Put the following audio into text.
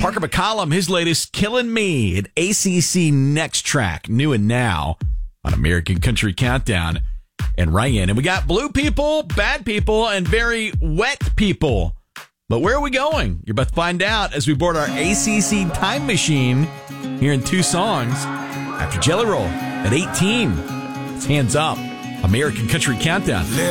Parker McCollum, his latest Killing Me, an ACC Next Track, new and now on American Country Countdown. And Ryan. And we got blue people, bad people, and very wet people. But where are we going? You're about to find out as we board our ACC time machine here in 2 songs after Jelly Roll at 18. It's Hands Up, American Country Countdown.